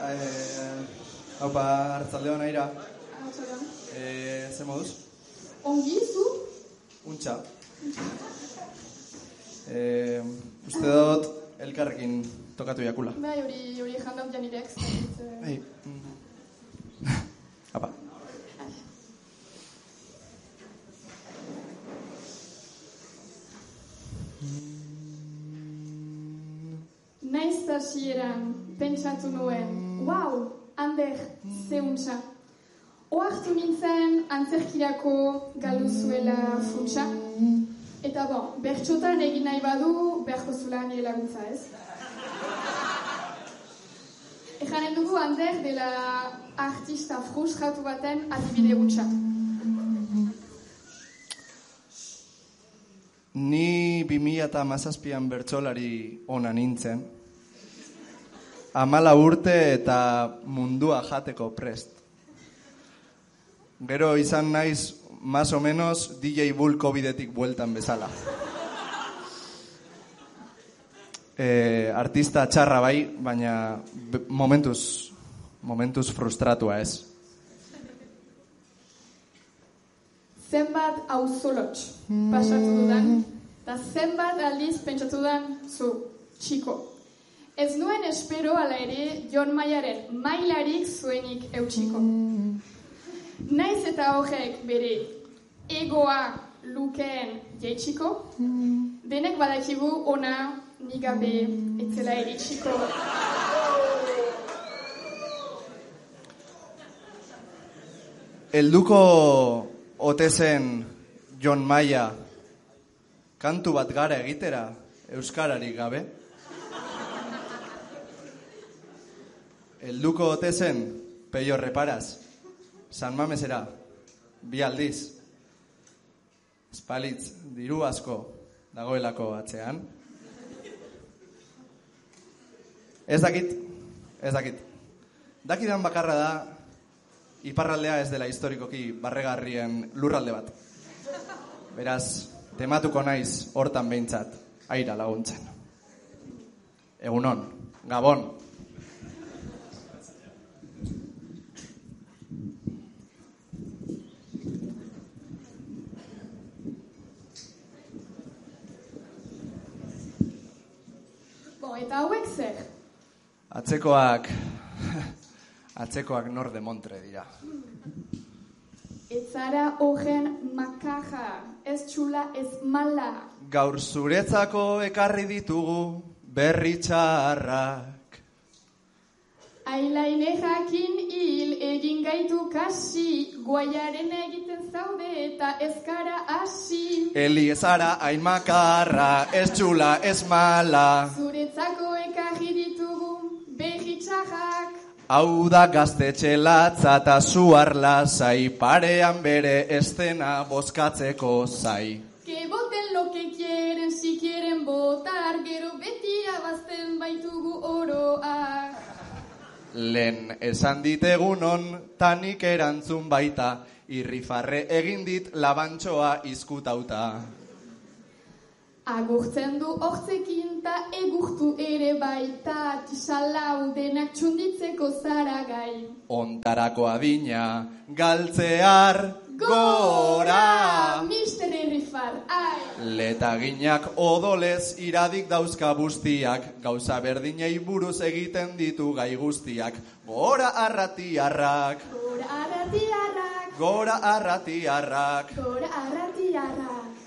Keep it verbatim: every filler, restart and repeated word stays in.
eh, haupa, hartzaldeon aira. Hartzaldeon. Eh, ze moduz? Ongi, zu? Untxa. Eh, uste dut elkarrekin tokatu jakula. Bai, hori hori jandaut janirek. Bai. Apa. Naiz hasieran pentsatu nuen, wow, Ander, zeuntza. Oartu nintzen antzerkirako galdu zuela funtsa. Eta bon, bertxotan egin nahi badu, beharko zula nire laguntza, ez? Ejanen dugu Ander dela artista frustratu baten adibide gutxa. Ni bi mila eta hamazazpian bertsolari ona nintzen. Hamala urte eta mundua jateko prest. Gero izan naiz, más o menos, D J Bull covidetik bueltan bezala. E, artista txarra bai, baina momentuz, momentuz frustratua ez. Zenbat auzolots pasatu dudan, eta zenbat aldiz pentsatu dudan zu, txiko. Ez nuen espero ala ere Jon Maiaren mailarik zuenik eutxiko. Naiz eta horrek bere egoa lukeen jaitsiko, denek badakigu ona nigabe etzela eritxiko. Helduko ote zen Jon Maia kantu bat gara egitera euskararik gabe? Helduko ote zen Peio Reparaz San Mamesera bi aldiz? Espalitz diru asko dagoelako atzean? Ez dakit, ez dakit. Dakidan bakarra da iparraldea ez dela historikoki barregarrien lurralde bat. Beraz, tematuko naiz hortan behintzat, aira laguntzen. Egunon, Gabon. Bo, eta hauek zer? Atzekoak... Atzekoak nor de Montre dira. Ez zara horren makarra, ez txula, ez mala. Gaur zuretzako ekarri ditugu berri txarrak. Ailaine jakin hil egin gaitu kasi, guaiaren egiten zaude eta ezkara hasi. Eli ez ara hain makarra, ez txula, ez mala. Zuretzako ekarri ditugu berri txarrak. Hau da gaztetxe latza eta zuar lasai, parean bere estena bozkatzeko zai. Que voten lo que quieren, si quieren votar, gero beti abazten baitugu oroak. Lehen esan ditegunon, tanik erantzun baita, irrifarre egin dit labantxoa izkutauta. Agurtzen du hortzekin ta egurtu ere baita, tisalau denak txunditzeko zara gai. Ontarako adina, galtzear, gora! Mister Irrifar, ai! Letaginak odolez iradik dauzka bustiak, gauza berdinei buruz egiten ditu gai guztiak. Gora arratiarrak! Gora arratiarrak! Gora arratiarrak! Gora arratiarrak!